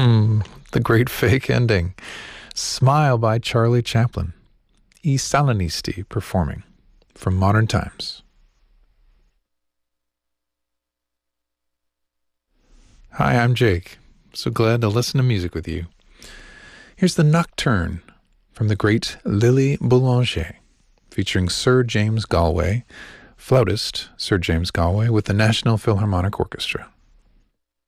The great fake ending. Smile by Charlie Chaplin. I Salinisti performing from Modern Times. Hi, I'm Jake. So glad to listen to music with you. Here's the Nocturne from the great Lily Boulanger, featuring Sir James Galway, flautist Sir James Galway with the National Philharmonic Orchestra.